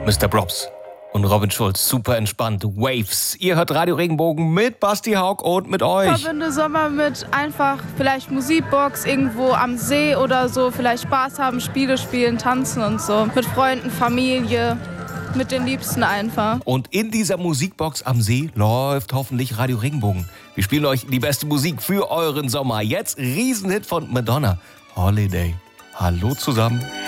Mr. Probst und Robin Schulz, super entspannt. Waves. Ihr hört Radio Regenbogen mit Basti Haug und mit euch. Ich verbinde Sommer mit einfach vielleicht Musikbox irgendwo am See oder so. Vielleicht Spaß haben, Spiele spielen, tanzen und so. Mit Freunden, Familie, mit den Liebsten einfach. Und in dieser Musikbox am See läuft hoffentlich Radio Regenbogen. Wir spielen euch die beste Musik für euren Sommer. Jetzt Riesenhit von Madonna. Holiday. Hallo zusammen.